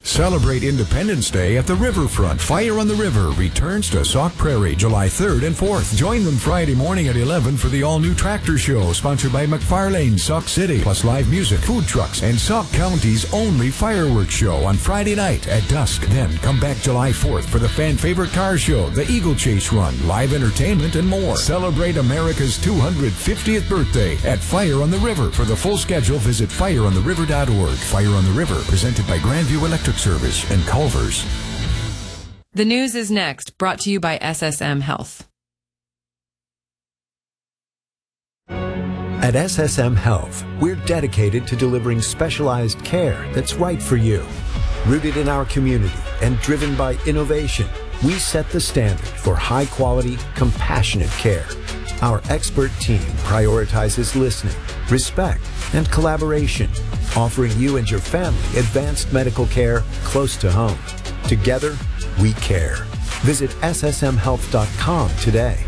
Celebrate Independence Day at the Riverfront. Fire on the River returns to Sauk Prairie July 3rd and 4th. Join them Friday morning at 11 for the all-new tractor show sponsored by McFarlane, Sauk City, plus live music, food trucks, and Sauk County's only fireworks show on Friday night at dusk. Then come back July 4th for the fan-favorite car show, the Eagle Chase Run, live entertainment, and more. Celebrate America's 250th birthday at Fire on the River. For the full schedule, visit fireontheriver.org. Fire on the River, presented by Grandview Electric Service and Culver's. The news is next, brought to you by SSM Health. At SSM Health, we're dedicated to delivering specialized care that's right for you. Rooted in our community and driven by innovation, we set the standard for high-quality, compassionate care. Our expert team prioritizes listening, respect, and collaboration, offering you and your family advanced medical care close to home. Together, we care. Visit ssmhealth.com today.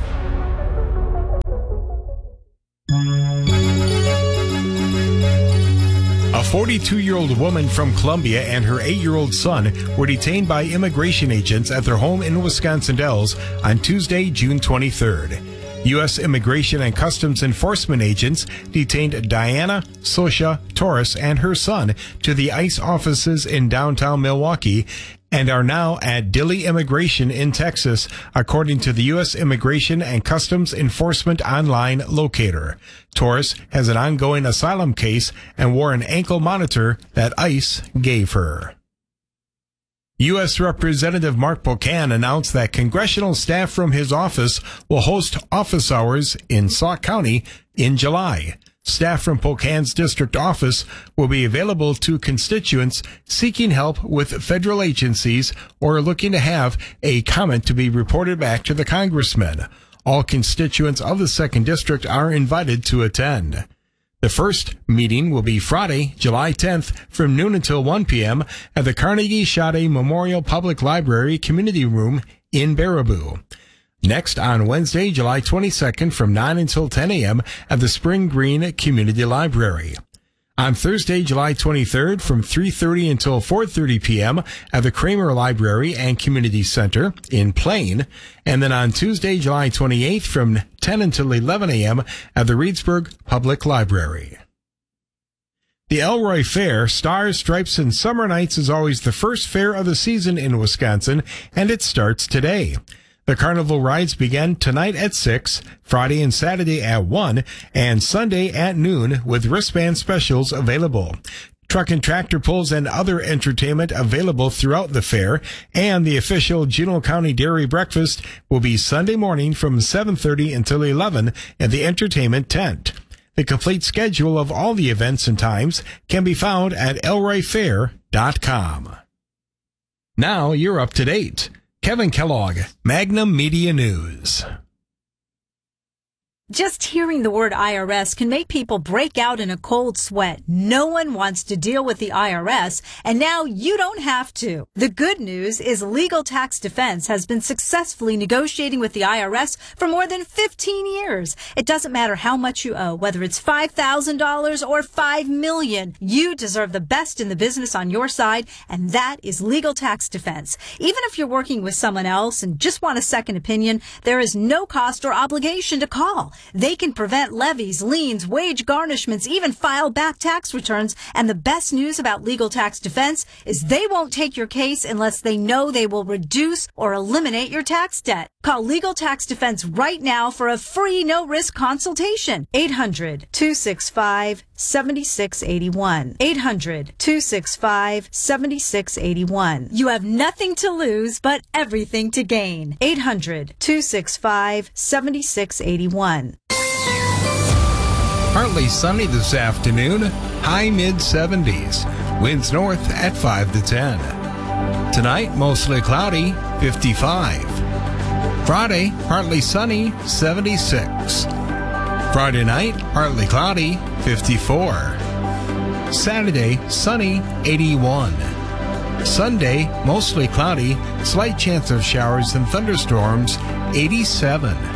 A 42-year-old woman from Columbia and her 8-year-old son were detained by immigration agents at their home in Wisconsin Dells on Tuesday, June 23rd. U.S. Immigration and Customs Enforcement agents detained Diana Sosha Torres and her son to the ICE offices in downtown Milwaukee and are now at Dilley Immigration in Texas, according to the U.S. Immigration and Customs Enforcement online locator. Torres has an ongoing asylum case and wore an ankle monitor that ICE gave her. U.S. Representative Mark Pocan announced that congressional staff from his office will host office hours in Sauk County in July. Staff from Pocan's district office will be available to constituents seeking help with federal agencies or looking to have a comment to be reported back to the congressman. All constituents of the 2nd District are invited to attend. The first meeting will be Friday, July 10th from noon until 1 p.m. at the Carnegie Sade Memorial Public Library Community Room in Baraboo. Next, on Wednesday, July 22nd from 9 until 10 a.m. at the Spring Green Community Library. On Thursday, July 23rd from 3:30 until 4:30 p.m. at the Kramer Library and Community Center in Plain. And then on Tuesday, July 28th from 10 until 11 a.m. at the Reedsburg Public Library. The Elroy Fair, Stars, Stripes, and Summer Nights is always the first fair of the season in Wisconsin, and it starts today. The carnival rides begin tonight at 6, Friday and Saturday at 1, and Sunday at noon with wristband specials available. Truck and tractor pulls and other entertainment available throughout the fair, and the official Juneau County Dairy Breakfast will be Sunday morning from 7:30 until 11 at the entertainment tent. The complete schedule of all the events and times can be found at elroyfair.com. Now you're up to date. Kevin Kellogg, Magnum Media News. Just hearing the word IRS can make people break out in a cold sweat. No one wants to deal with the IRS, and now you don't have to. The good news is Legal Tax Defense has been successfully negotiating with the IRS for more than 15 years. It doesn't matter how much you owe, whether it's $5,000 or $5 million. You deserve the best in the business on your side, and that is Legal Tax Defense. Even if you're working with someone else and just want a second opinion, there is no cost or obligation to call. They can prevent levies, liens, wage garnishments, even file back tax returns. And the best news about Legal Tax Defense is they won't take your case unless they know they will reduce or eliminate your tax debt. Call Legal Tax Defense right now for a free no-risk consultation. 800-265-7681. 800-265-7681. You have nothing to lose but everything to gain. 800-265-7681. Partly sunny this afternoon, high mid-70s. Winds north at 5 to 10. Tonight, mostly cloudy, 55. Friday, partly sunny, 76. Friday night, partly cloudy, 54. Saturday, sunny, 81. Sunday, mostly cloudy, slight chance of showers and thunderstorms, 87.